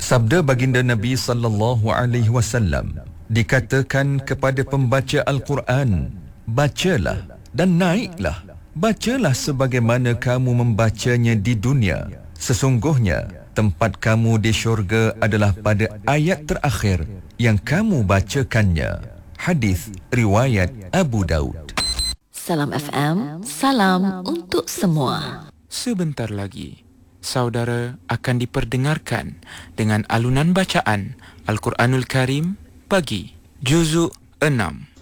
Sabda baginda Nabi sallallahu alaihi wasallam, dikatakan kepada pembaca Al-Quran, bacalah dan naiklah. Bacalah sebagaimana kamu membacanya di dunia. Sesungguhnya tempat kamu di syurga adalah pada ayat terakhir yang kamu bacakannya. Hadis riwayat Abu Daud. Salam FM, salam untuk semua. Sebentar lagi, saudara akan diperdengarkan dengan alunan bacaan Al-Quranul Karim pagi, Juzuk 6.